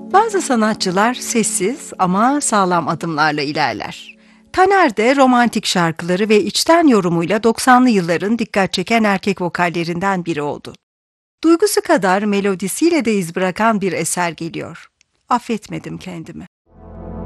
Bazı sanatçılar sessiz ama sağlam adımlarla ilerler. Taner de romantik şarkıları ve içten yorumuyla 90'lı yılların dikkat çeken erkek vokallerinden biri oldu. Duygusu kadar melodisiyle de iz bırakan bir eser geliyor. Affetmedim kendimi.